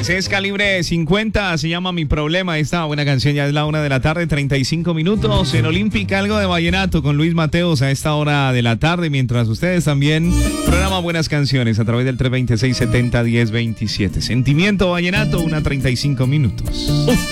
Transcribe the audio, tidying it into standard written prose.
Ese es Calibre 50, se llama Mi Problema. Esta buena canción, ya es la 1:35 p.m. En Olímpica, algo de vallenato con Luis Mateos a esta hora de la tarde, mientras ustedes también programan buenas canciones a través del 326-70-1027. Sentimiento vallenato, 1:35 p.m.